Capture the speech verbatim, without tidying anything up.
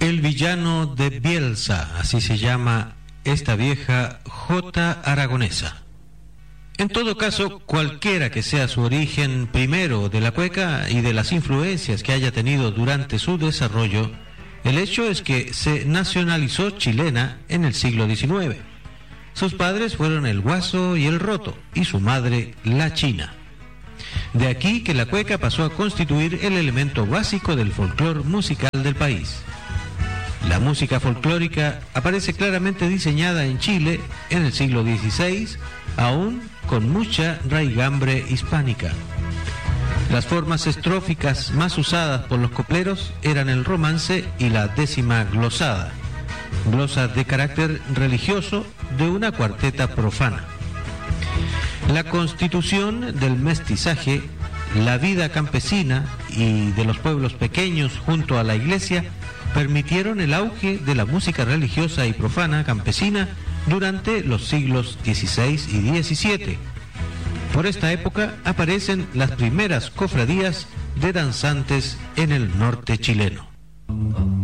El villano de Bielsa, así se llama esta vieja jota aragonesa. En todo caso, cualquiera que sea su origen primero de la cueca y de las influencias que haya tenido durante su desarrollo, el hecho es que se nacionalizó chilena en el siglo diecinueve. Sus padres fueron el Guaso y el Roto, y su madre la China. De aquí que la cueca pasó a constituir el elemento básico del folclore musical del país. La música folclórica aparece claramente diseñada en Chile en el siglo dieciséis, aún con mucha raigambre hispánica. Las formas estróficas más usadas por los copleros eran el romance y la décima glosada, glosas de carácter religioso de una cuarteta profana. La constitución del mestizaje, la vida campesina y de los pueblos pequeños junto a la iglesia permitieron el auge de la música religiosa y profana campesina durante los siglos dieciséis y diecisiete. Por esta época aparecen las primeras cofradías de danzantes en el norte chileno.